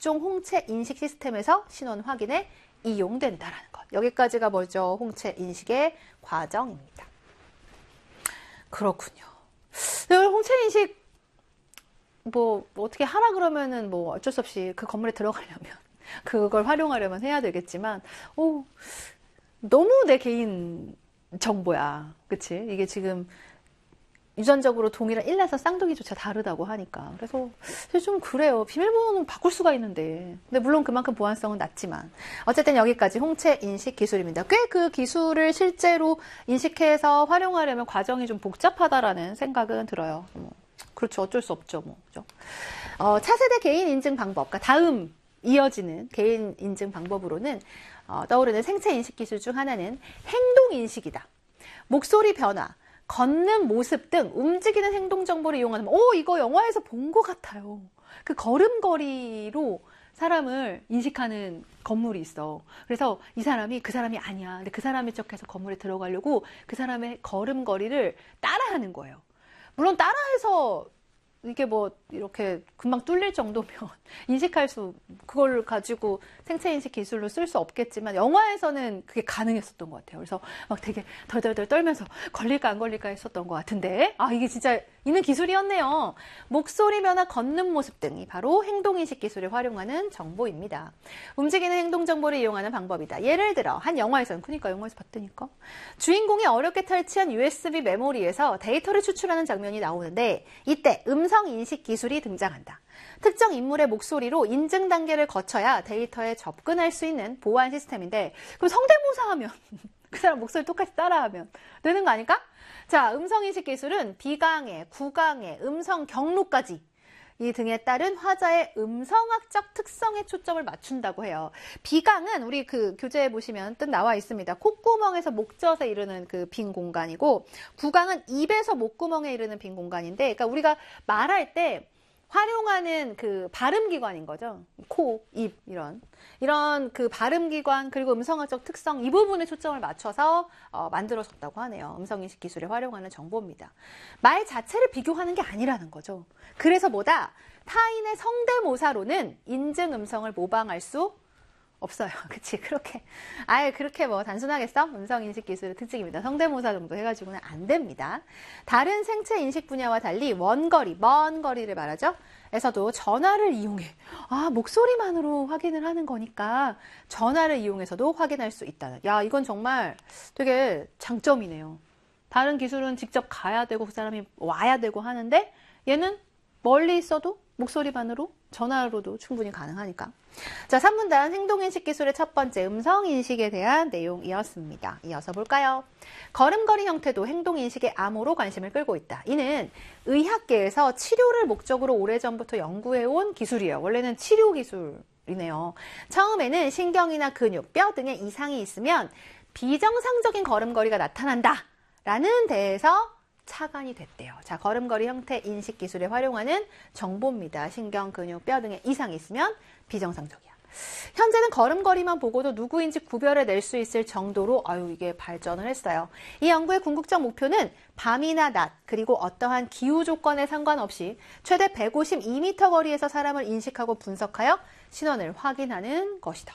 각종 홍채 인식 시스템에서 신원 확인에 이용된다라는 것. 여기까지가 뭐죠? 홍채 인식의 과정입니다. 그렇군요. 홍채 인식 뭐 어떻게 하라 그러면은 뭐 어쩔 수 없이 그 건물에 들어가려면 그걸 활용하려면 해야 되겠지만, 너무 내 개인 정보야. 그치? 이게 지금 유전적으로 동일한 일라서 쌍둥이조차 다르다고 하니까. 그래서 좀 그래요. 비밀번호는 바꿀 수가 있는데. 근데 물론 그만큼 보안성은 낮지만. 어쨌든 여기까지 홍채 인식 기술입니다. 꽤 그 기술을 실제로 인식해서 활용하려면 과정이 좀 복잡하다라는 생각은 들어요. 그렇죠. 어쩔 수 없죠. 그죠? 차세대 개인 인증 방법. 그러니까 다음 이어지는 개인 인증 방법으로는 떠오르는 생체 인식 기술 중 하나는 행동 인식이다. 목소리 변화, 걷는 모습 등 움직이는 행동 정보를 이용하는, 이거 영화에서 본 것 같아요. 그 걸음걸이로 사람을 인식하는 건물이 있어. 그래서 이 사람이 그 사람이 아니야. 근데 그 사람의 척해서 건물에 들어가려고 그 사람의 걸음걸이를 따라하는 거예요. 물론 따라해서 이게 뭐 이렇게 금방 뚫릴 정도면 그걸 가지고 생체인식 기술로 쓸 수 없겠지만 영화에서는 그게 가능했었던 것 같아요. 그래서 막 되게 덜덜덜 떨면서 걸릴까 안 걸릴까 했었던 것 같은데, 이게 진짜 있는 기술이었네요. 목소리 변화, 걷는 모습 등이 바로 행동인식 기술을 활용하는 정보입니다. 움직이는 행동 정보를 이용하는 방법이다. 예를 들어 한 영화에서는, 그러니까 영화에서 봤다니까, 주인공이 어렵게 탈취한 USB 메모리에서 데이터를 추출하는 장면이 나오는데 이때 음성인식 기술이 등장한다. 특정 인물의 목소리로 인증 단계를 거쳐야 데이터에 접근할 수 있는 보안 시스템인데, 그럼 성대모사 하면 그 사람 목소리 똑같이 따라하면 되는 거 아닐까? 자, 음성인식 기술은 비강애, 구강애, 음성 경로까지 이 등에 따른 화자의 음성학적 특성에 초점을 맞춘다고 해요. 비강은 우리 그 교재에 보시면 뜻 나와 있습니다. 콧구멍에서 목젖에 이르는 그 빈 공간이고, 구강은 입에서 목구멍에 이르는 빈 공간인데, 그러니까 우리가 말할 때 활용하는 그 발음기관인 거죠. 코, 입, 이런 그 발음기관, 그리고 음성학적 특성, 이 부분에 초점을 맞춰서 만들어졌다고 하네요. 음성인식 기술을 활용하는 정보입니다. 말 자체를 비교하는 게 아니라는 거죠. 그래서 뭐다? 타인의 성대모사로는 인증 음성을 모방할 수 없어요. 그치? 그렇게 뭐 단순하겠어? 음성인식 기술의 특징입니다. 성대모사 정도 해가지고는 안 됩니다. 다른 생체 인식 분야와 달리 원거리, 먼 거리를 말하죠. 에서도 전화를 이용해. 목소리만으로 확인을 하는 거니까 전화를 이용해서도 확인할 수 있다는. 야, 이건 정말 되게 장점이네요. 다른 기술은 직접 가야 되고 그 사람이 와야 되고 하는데, 얘는 멀리 있어도 목소리만으로, 전화로도 충분히 가능하니까. 자, 3문단 행동인식 기술의 첫 번째 음성인식에 대한 내용이었습니다. 이어서 볼까요? 걸음걸이 형태도 행동인식의 암호로 관심을 끌고 있다. 이는 의학계에서 치료를 목적으로 오래전부터 연구해온 기술이에요. 원래는 치료 기술이네요. 처음에는 신경이나 근육, 뼈 등의 이상이 있으면 비정상적인 걸음걸이가 나타난다 라는 데에서 착안이 됐대요. 자, 걸음걸이 형태 인식 기술에 활용하는 정보입니다. 신경, 근육, 뼈 등의 이상이 있으면 비정상적이야. 현재는 걸음걸이만 보고도 누구인지 구별해낼 수 있을 정도로 이게 발전을 했어요. 이 연구의 궁극적 목표는 밤이나 낮, 그리고 어떠한 기후 조건에 상관없이 최대 152m 거리에서 사람을 인식하고 분석하여 신원을 확인하는 것이다.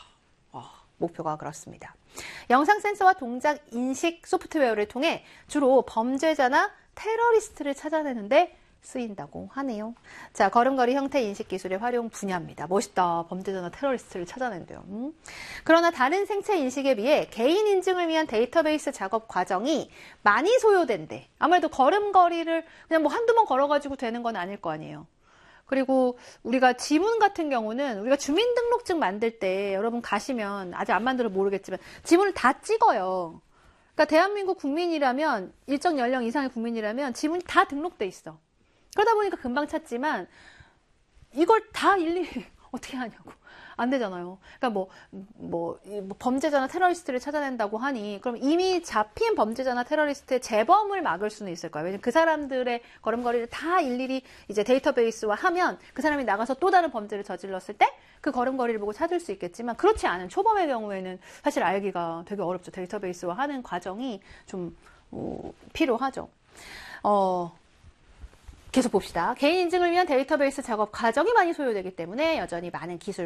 목표가 그렇습니다. 영상 센서와 동작 인식 소프트웨어를 통해 주로 범죄자나 테러리스트를 찾아내는데 쓰인다고 하네요. 자, 걸음걸이 형태 인식 기술의 활용 분야입니다. 멋있다. 범죄자나 테러리스트를 찾아낸대요. 그러나 다른 생체 인식에 비해 개인 인증을 위한 데이터베이스 작업 과정이 많이 소요된대. 아무래도 걸음걸이를 그냥 뭐 한두 번 걸어가지고 되는 건 아닐 거 아니에요. 그리고 우리가 지문 같은 경우는 우리가 주민등록증 만들 때 여러분 가시면, 아직 안 만들어 모르겠지만 지문을 다 찍어요. 그러니까 대한민국 국민이라면, 일정 연령 이상의 국민이라면 지문이 다 등록돼 있어. 그러다 보니까 금방 찾지만 이걸 다 일일이 어떻게 하냐고. 안 되잖아요. 그러니까 범죄자나 테러리스트를 찾아낸다고 하니, 그럼 이미 잡힌 범죄자나 테러리스트의 재범을 막을 수는 있을 거예요. 왜냐면 그 사람들의 걸음걸이를 다 일일이 이제 데이터베이스화 하면 그 사람이 나가서 또 다른 범죄를 저질렀을 때 그 걸음걸이를 보고 찾을 수 있겠지만, 그렇지 않은 초범의 경우에는 사실 알기가 되게 어렵죠. 데이터베이스화 하는 과정이 좀 필요하죠. 계속 봅시다. 개인 인증을 위한 데이터베이스 작업 과정이 많이 소요되기 때문에 여전히 많은 기술